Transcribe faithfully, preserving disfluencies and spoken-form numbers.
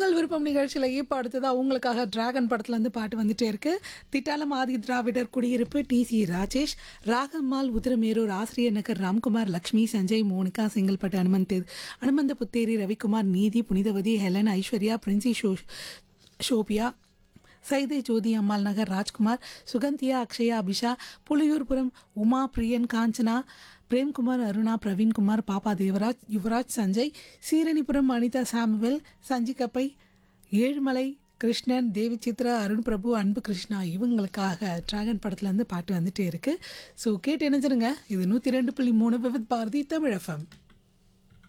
உங்கள் விருப்பம் நிகழ்ச்சியில் இப்போ அடுத்ததாக உங்களுக்காக டிராகன் படத்துலேருந்து பாட்டு வந்துட்டே இருக்கு. திட்டாலம் ஆதி திராவிடர் குடியிருப்பு டி சி ராஜேஷ், ராகம்மாள் உதிரமேரூர், ஆசிரியர் நகர் ராம்குமார், லக்ஷ்மி, சஞ்சய், மோனிகா, செங்கல்பட்டு, அனுமந்த் அனுமந்த புத்தேரி, ரவிக்குமார், நீதி, புனிதவதி, ஹெலன், ஐஸ்வர்யா, பிரின்சி, ஷோ ஷோபியா, சைதை ஜோதி, அம்மாள் நகர், ராஜ்குமார், சுகந்தியா, அக்ஷயா, அபிஷா, புலியூர்புரம், உமா, பிரியன், காஞ்சனா, பிரேம்குமார், அருணா, பிரவீன்குமார், பாப்பா தேவராஜ், யுவராஜ், சஞ்சய், சீரணிபுரம், அனிதா, சாமுவேல், சஞ்சிகப்பை, ஏழுமலை, கிருஷ்ணன், தேவி சித்ரா, அருண் பிரபு, அன்பு கிருஷ்ணா இவங்களுக்காக டிராகன் படத்துலேருந்து பாட்டு வந்துட்டே இருக்கு. ஸோ கேட்டு இணைஞ்சிருங்க. இது நூற்றி ரெண்டு புள்ளி மூணு விவித் பாரதி தமிழ் எஃப்எம்.